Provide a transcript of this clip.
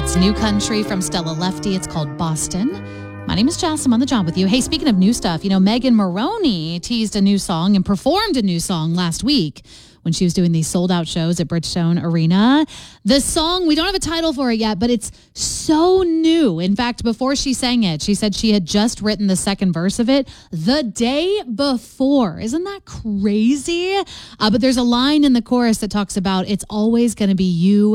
New country from Stella Lefty. It's called Boston. My name is Jess. I'm on the job with you. Hey, speaking of new stuff, Megan Moroney teased a new song and performed a new song last week when she was doing these sold-out shows at Bridgestone Arena. The song, we don't have a title for it yet, but it's so new. In fact, before she sang it, she said she had just written the second verse of it the day before. Isn't that crazy? But there's a line in the chorus that talks about it's always going to be you